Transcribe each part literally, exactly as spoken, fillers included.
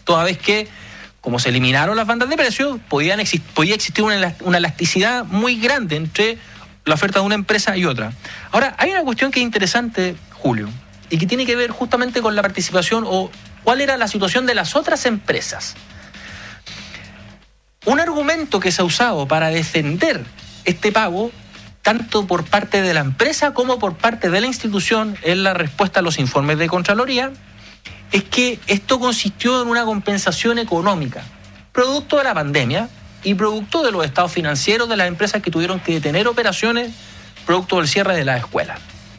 toda vez que, como se eliminaron las bandas de precios, podían exist- podía existir una, una elasticidad muy grande entre la oferta de una empresa y otra. Ahora, hay una cuestión que es interesante, Julio, y que tiene que ver justamente con la participación o cuál era la situación de las otras empresas. Un argumento que se ha usado para defender este pago, tanto por parte de la empresa como por parte de la institución, en la respuesta a los informes de Contraloría, es que esto consistió en una compensación económica, producto de la pandemia y producto de los estados financieros de las empresas que tuvieron que detener operaciones producto del cierre de las escuelas.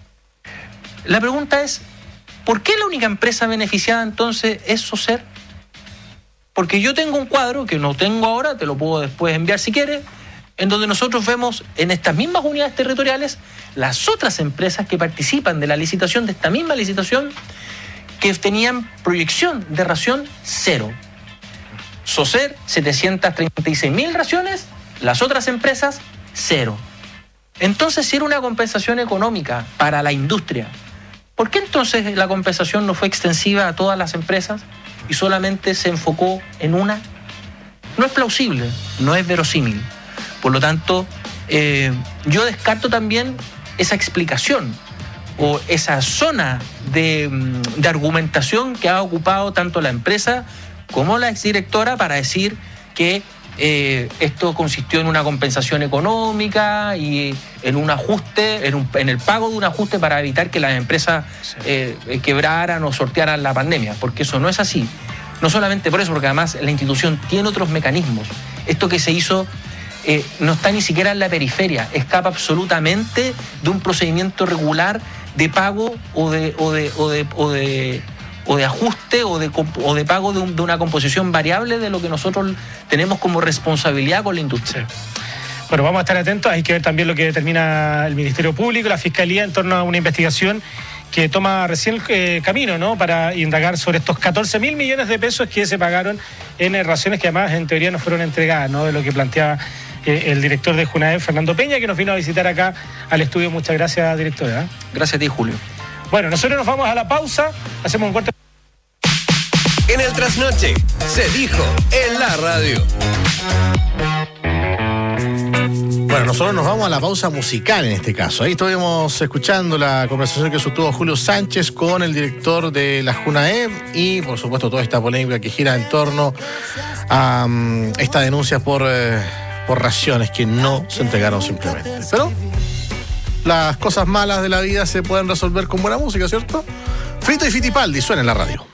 La pregunta es, ¿por qué la única empresa beneficiada entonces es SOSER? Porque yo tengo un cuadro, que no tengo ahora, te lo puedo después enviar si quieres, en donde nosotros vemos en estas mismas unidades territoriales las otras empresas que participan de la licitación, de esta misma licitación, que tenían proyección de ración cero. SOSER, setecientas treinta y seis mil raciones, las otras empresas, cero. Entonces, si era una compensación económica para la industria, ¿por qué entonces la compensación no fue extensiva a todas las empresas y solamente se enfocó en una? No es plausible, no es verosímil. Por lo tanto, eh, yo descarto también esa explicación o esa zona de, de argumentación que ha ocupado tanto la empresa como la exdirectora para decir que eh, esto consistió en una compensación económica y en un ajuste, en, un, en el pago de un ajuste para evitar que las empresas eh, quebraran o sortearan la pandemia, porque eso no es así. No solamente por eso, porque además la institución tiene otros mecanismos. Esto que se hizo eh, no está ni siquiera en la periferia, escapa absolutamente de un procedimiento regular de pago o de, o de, o de, o de, o de ajuste o de, o de pago de, un, de una composición variable de lo que nosotros tenemos como responsabilidad con la industria. Sí. Bueno, vamos a estar atentos, hay que ver también lo que determina el Ministerio Público, la Fiscalía, en torno a una investigación que toma recién eh, camino, ¿no?, para indagar sobre estos catorce mil millones de pesos que se pagaron en raciones que además en teoría no fueron entregadas, ¿no?, de lo que planteaba eh, el director de Junaed, Fernando Peña, que nos vino a visitar acá al estudio. Muchas gracias, directora. ¿eh? Gracias a ti, Julio. Bueno, nosotros nos vamos a la pausa, hacemos un corte. En el trasnoche se dijo en la radio. Bueno, nosotros nos vamos a la pausa musical en este caso. Ahí estuvimos escuchando la conversación que sostuvo Julio Sánchez con el director de la Junaed y, por supuesto, toda esta polémica que gira en torno a um, esta denuncia por, eh, por raciones que no se entregaron simplemente. Pero las cosas malas de la vida se pueden resolver con buena música, ¿cierto? Fito y Fitipaldi suena en la radio.